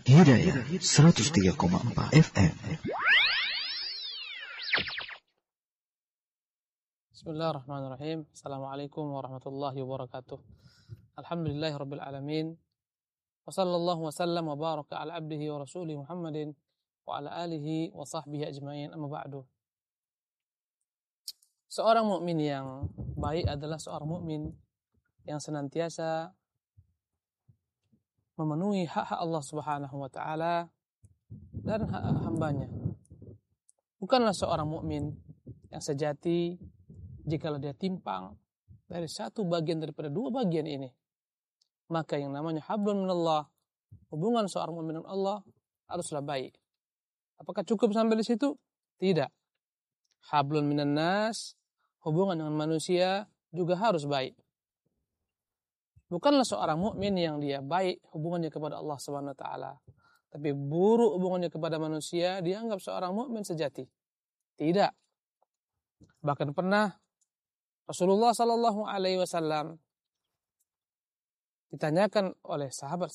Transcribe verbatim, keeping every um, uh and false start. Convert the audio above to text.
Hidayah seratus tiga koma empat F M. Bismillahirrahmanirrahim. Assalamualaikum warahmatullahi wabarakatuh. Alhamdulillahirabbil alamin. Wa sallallahu wasallam wa baraka ala abdihi wa rasulih Muhammadin wa ala alihi wa sahbihi ajmain. Amma ba'du. Seorang mukmin yang baik adalah seorang mukmin yang senantiasa memenuhi hak-hak Allah Subhanahu wa taala dan hak hambanya. Bukanlah seorang mukmin yang sejati jikalau dia timpang dari satu bagian daripada dua bagian ini. Maka yang namanya hablun minallah, hubungan seorang mukmin dengan Allah haruslah baik. Apakah cukup sampai di situ? Tidak. Hablun minan nas, hubungan dengan manusia juga harus baik. Bukanlah seorang mukmin yang dia baik hubungannya kepada Allah Subhanahu wa taala, tapi buruk hubungannya kepada manusia, dianggap seorang mukmin sejati. Tidak. Bahkan pernah Rasulullah sallallahu alaihi wasallam ditanyakan oleh sahabat